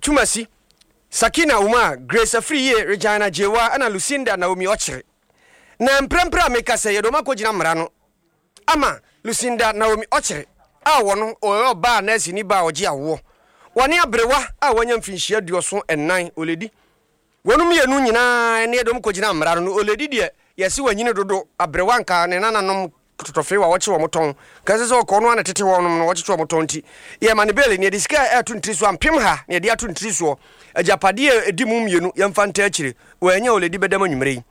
Tumasi Sakina Uma Grace Afriye Regina Jewa ana Lucinda Naomi Ochre na mprempra meka se yedoma kogina mrano ama Lucinda Naomi Ochre a wono o ba na sini ba oje awo woni abrewa a wanya mfinhia duoso ennan oledi wonum yenu nyina ne yedom kogina mrano no oledi de yesi wanyine dodo abrewa nka ne nananom totofe wa woche wo moton kaze so ko no ana tete wonum no woche wo moton ti ye manibele ne diska atu ntriso ampem ha ne de atu ntriso ajapade edimu mienu yemfanta akire wanya oledi bedam anwumre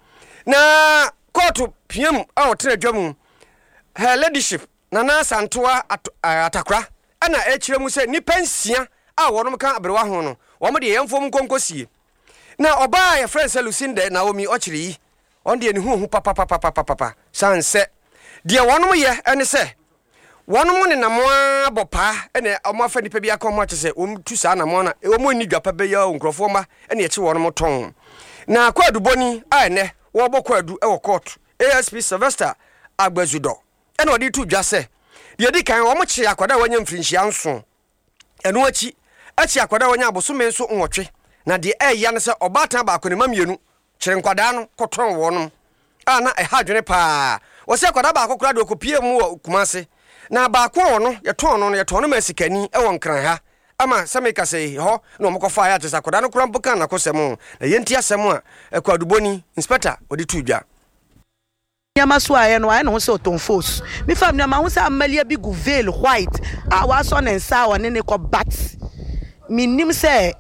na kotu piem a otena dwamu her leadership nana santoa atakra ana akire mu se nipa nsia a wonum kan abrewa ho no wo mo de yemfom konkosie na oba ya friend Lucinda Naomi Ochre yi on de ne hu papa sanse dia wonum ye ene se wonum ne namoa bopa ene omafa nipa bia ka omo akese tu sa namoa na omo ni dwapa be ya nkrofo ma ene ye che wonum ton na kwadu boni a ene wo bokwadu e wo court ASP Sylvester Agbazudo ene odi tu dwa se de di kan omo che akwada wanya mfrinhia nso eno achi akwada wanya abosome nso nwotwe na de ya ne se obatan ba ko ne mamienu kire nkwada no koton wonum ana ehadwene pa wo se akwada ba akokura de okopie mu kumase na ba ko no ye ton no masikani e won kran ha ama sameka se ho no mokofa ya tesa akwada no kura mpoka na kosem na yenti asem a ekwaduboni inspector odi tudwa Yamaso aye no no se otonfos mi fam na ma hu se amalia bi gu veil white a wa so ne nsa wo ne ko bat minim se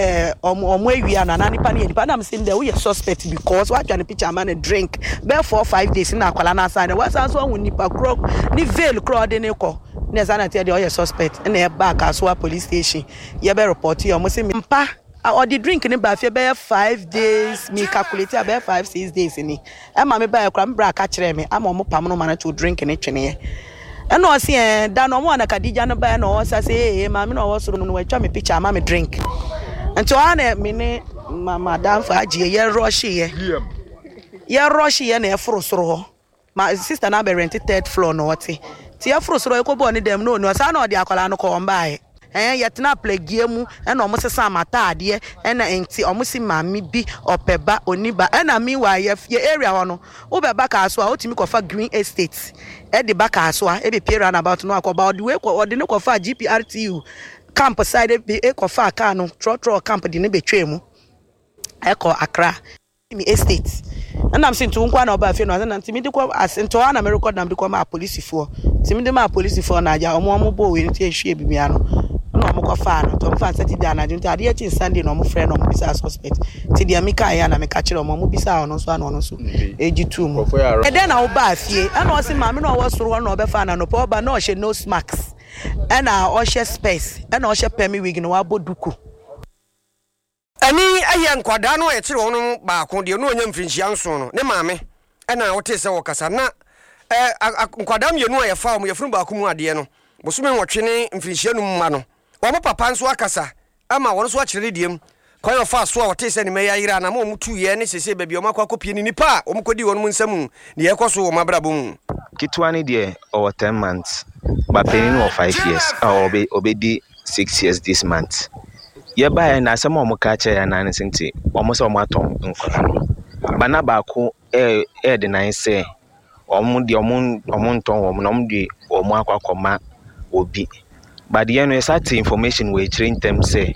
omo awia na nipa ne nipa na msim de we suspect because what you picture man drink be 4-5 days na akwala na asane wa san so hu nipa kro ni veil kro de ne ko ne sana tie de o suspect na e back aso police station ye be report you mo se mpa or the drink ni ba fe be 5 days me calculate be 5-6 days ni e ma me ba e kra me bra ka kire me ama mo pam no ma na to drink ni twene e no se da no mo na Kadija no ba no sa se ma me no wo soro no wa twa me picture ma me drink nti wana me ne madam fa agie ye rush ye na e foro soro ho ma sister na be rent 3rd floor no wote ti e foro soro e ko bo ni dem no sa na odi akwala no ko mbae yetna plagie mu na omo sesa mata ade na enti omo si mami bi opeba oniba na mi wa ye area ho no wo be baka aso a otimi kofa Green Estate e de baka aso a e be period about no akoba odi we ko odi ne kofa GPRTU camp side e kofa aka no trotro camp di ne betwemu e ko Accra mi estate na am sintu nkwa na oba fe no na ntimi de ko asinto na me record na me de ko ma police fo timi de ma police fo na aja omo bo we nti ehwe bibia no na omo kofa no to mfa sati da na junta ade echi Sunday no omo friend no omo bisa suspect ti de amika ya na me ka kire omo bisa ono so ano so eji2 mu e de na oba afie na o se ma me no wo soro no obefa na no po oba na o hye nose mask na o hye space na o hye pemi wig no wa boduku ani aye nkwada no ye kire wono ba ko de no nya mfinhia nso no ne maame na wote se wokasa na nkwada mienu aye fa mo ye funu ba ko mu ade no bosome nwotwene mfinhia no mma no wo papa nso akasa ama wono so akire diem kwa yo fa so a wote se ne meya yira na mo mutu ye ne sese ba bi o makwa kopie ni nipa o mkodi wono mu nsam ne ye koso wo mabrabo mu kitwani de over 10 months ba penin of 5 years obedi 6 years this month ye ba na asem o muka cha ya na nsinti o mo se o maton nkora no bana ba ko de nan se o mo nton o mo no mo de o mo akwakoma obi but the exact information we train them say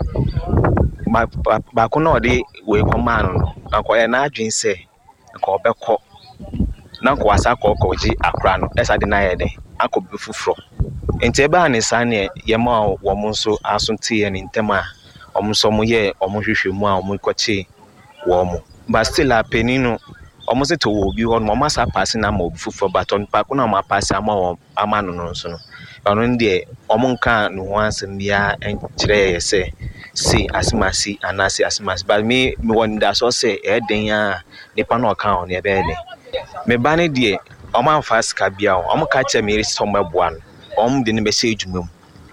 ba ko no de we command no akoye na adwen say ko obekọ na ko asa ko ji Accra no esa de na ye de akobe fufuro enti ebe an sane ye ma wo mo nso asonte ye ni ntema o mo so mo ye o mo hwehwe mu a o mo koche wo mo but still a penino o mo se to obi ho no mo masa pass na ma obi fufuro but on pa ko na ma pass ama no no nso no ono ndie omo nka no ho ansem bia enkire ye se si asimasi anasi asimasi but me wonder so say den ya nipa no ka on ye be de me bane die omo amfas ka bia omo ka che me resi somba boa no omo de ne be se edwumam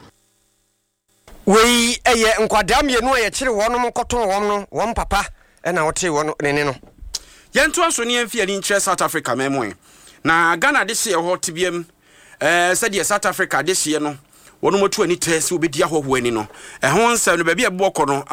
we eye nkwada mienu aye kire wono koton wom no wom papa na wote wono nene no yentu aso ne amfia ni nkyere South Africa memoe na Ghana de se ho tibiem said the South Africa this year no wono motu ani test obedi ahoho ani no ho nsem no ba bia bo kono